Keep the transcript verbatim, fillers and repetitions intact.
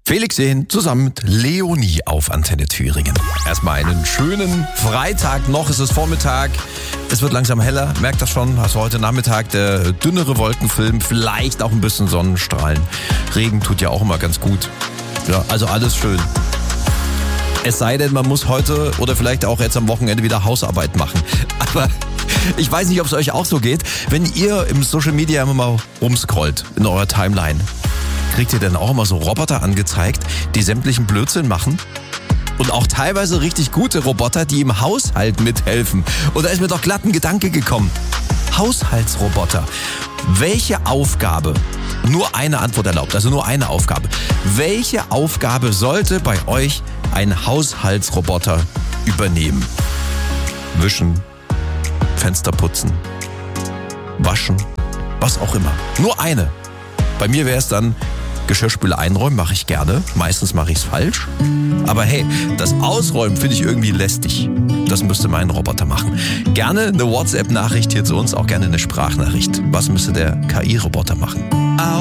Felix Jähn zusammen mit Leonie auf Antenne Thüringen. Erstmal einen schönen Freitag, noch ist es Vormittag. Es wird langsam heller, merkt das schon. Also heute Nachmittag der dünnere Wolkenfilm, vielleicht auch ein bisschen Sonnenstrahlen. Regen tut ja auch immer ganz gut. Ja, also alles schön. Es sei denn, man muss heute oder vielleicht auch jetzt am Wochenende wieder Hausarbeit machen. Aber ich weiß nicht, ob es euch auch so geht. Wenn ihr im Social Media immer mal rumscrollt in eurer Timeline, kriegt ihr denn auch immer so Roboter angezeigt, die sämtlichen Blödsinn machen? Und auch teilweise richtig gute Roboter, die im Haushalt mithelfen. Und da ist mir doch glatt ein Gedanke gekommen. Haushaltsroboter. Welche Aufgabe, nur eine Antwort erlaubt, also nur eine Aufgabe. Welche Aufgabe sollte bei euch ein Haushaltsroboter übernehmen? Wischen, Fenster putzen, waschen, was auch immer. Nur eine. Bei mir wäre es dann Geschirrspüler einräumen, mache ich gerne. Meistens mache ich es falsch. Aber hey, das Ausräumen finde ich irgendwie lästig. Das müsste mein Roboter machen. Gerne eine WhatsApp-Nachricht hier zu uns, auch gerne eine Sprachnachricht. Was müsste der K I-Roboter machen?